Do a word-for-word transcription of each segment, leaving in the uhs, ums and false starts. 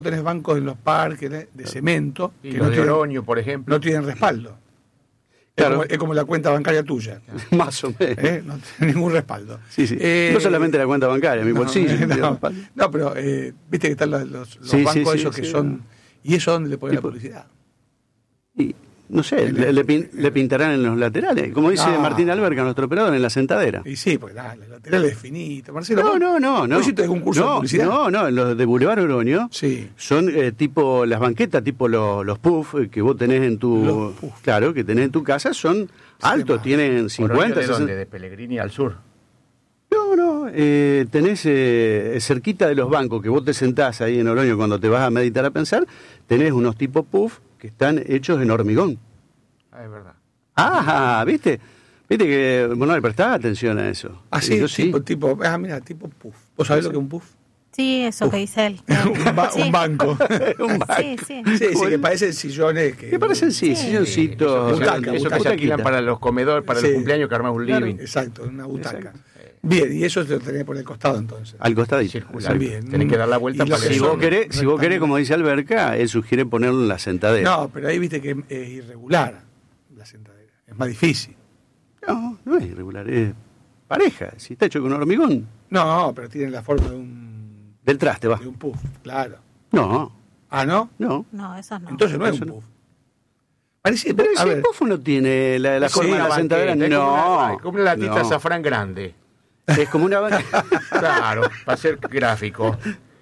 tenés bancos en los parques de, de cemento, y que los no de tienen, Oroño, por ejemplo. no tienen respaldo. Claro. Es, como, es como la cuenta bancaria tuya. Más o menos. ¿Eh? No tiene ningún respaldo. Sí, sí. Eh, no solamente la cuenta bancaria, mi no, bolsillo. No, no, no, no, pero eh, viste que están los, los, los sí, bancos sí, esos sí, que sí, son... no. ¿Y eso dónde le ponen la Tipo, publicidad? Y, no sé, le, le, pin, le pintarán en los laterales, como dice no. Martín Alberca, nuestro operador, en la sentadera. Y sí, pues nada, el lateral es finito. Marcelo, No, no, no. no. ¿Vos hiciste algún curso no, de publicidad? No, no, en los de Boulevard Oroño Sí. son eh, tipo las banquetas, tipo los, los puff eh, que vos tenés en tu... Los puff. Claro, que tenés en tu casa, son altos, más. tienen cincuenta, ¿Oroño de sesenta. dónde? ¿De Pellegrini al sur? No, no, eh, tenés eh, cerquita de los bancos que vos te sentás ahí en Oroño cuando te vas a meditar a pensar, tenés unos tipos puff que están hechos en hormigón. Ah, es verdad. Ah, ¿viste? Viste que, bueno, le prestaba atención a eso. Ah, sí, Yo tipo, tipo, ah, mira, tipo puff. ¿Vos sabés Sí, lo que es un puff? Sí, eso Uf. que dice él. un, ba- Sí. un banco. Un banco. Sí, sí. Sí, sí, que parecen sillones. Que, Me parecen, sí, Sí. silloncitos. Eso, Butaca, eso que butaca. se alquilan para los comedores, para Sí. los cumpleaños que armás un Claro, living. exacto, una butaca. Exacto. Bien, y eso te lo tenés por el costado entonces. Al costadito. Circular. Bien. Tenés que dar la vuelta Y lo para que que Si son- vos querés, si vos querés, rectángulos. como dice Alberca, él sugiere ponerlo en la sentadera. No, pero ahí viste que es irregular la sentadera. Es más difícil. No, no es irregular, es pareja. Si está hecho con hormigón, No, pero tiene la forma de un, del traste va. de un puff, claro. No, Ah, ¿no? no. No, esos no. Entonces no es Eso un no. puff. Parece, Pero a si ver, el puff no tiene la, la Sí, forma de una la sentadera, banqueta, es como no. una- como una latita de no. azafrán grande. Es como una banqueta. Claro, para ser gráfico.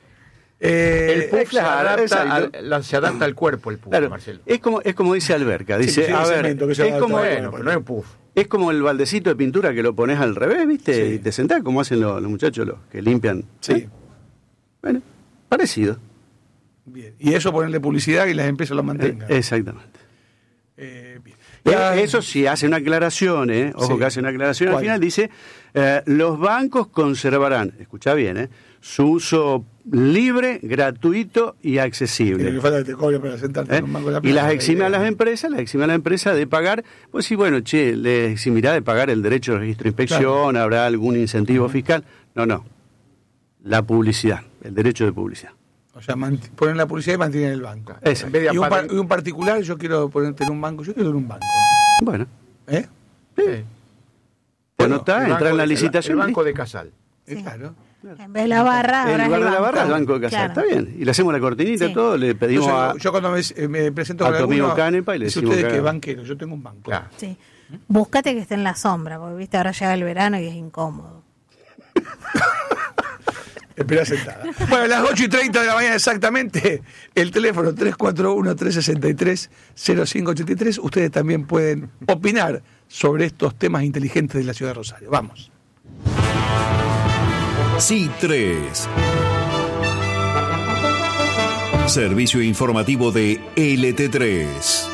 eh, El puff se, claro, adapta exacto. al, la- se adapta al cuerpo, el puff, Claro, Marcelo. es como, es como dice Alberca, dice, sí, a sí, ver, cemento que se es adapta como, al Bueno, pero no es un puff. es como el baldecito de pintura que lo pones al revés, ¿viste? Sí. Y te sentás como hacen los, los muchachos los que limpian. sí, ¿Eh? Bueno, parecido. bien. Y eso ponerle publicidad y las empresas lo mantengan. Eh, exactamente. Eh, bien. Eh, Ya- Eso sí hace una aclaración, ¿eh? Ojo Sí. que hace una aclaración al ¿Cuál? final, dice, eh, los bancos conservarán, escucha bien, ¿eh? Su uso libre, gratuito y Tiene que accesible. falta que te cobren para sentarte ¿eh? en un banco de la Y plaza. las La exime a idea. las empresas, las exime a las empresas de pagar, pues sí, bueno, che, le eximirá de pagar el derecho de registro de inspección, habrá algún incentivo fiscal. No, no. La publicidad, el derecho de publicidad. O sea, mant- ponen la publicidad y mantienen el banco. Eso. En vez de Y un, apar- par- y un particular, yo quiero ponerte en un banco. Yo quiero en un banco. Bueno, ¿Eh? Sí. te Bueno, anotás, El entrar banco en la de- licitación. El banco listo. de Casal. Eh, Sí. Claro. En vez de la barra, En ahora lugar es de el la barra, el banco. banco de casa. Claro. Está bien. Y le hacemos la cortinita, Sí. todo, le pedimos Entonces, a... yo cuando me, eh, me presento a con tu amigo alguno, Canepa y le dice decimos ustedes que que haga. banquero, yo tengo un banco. Claro. Sí. Búscate que esté en la sombra, porque viste, ahora llega el verano y es incómodo. Espera sentada. Bueno, a las ocho y treinta de la mañana exactamente, el teléfono tres cuatro uno, tres seis tres, cero cinco ocho tres. Ustedes también pueden opinar sobre estos temas inteligentes de la ciudad de Rosario. Vamos. C tres. Servicio informativo de L T tres.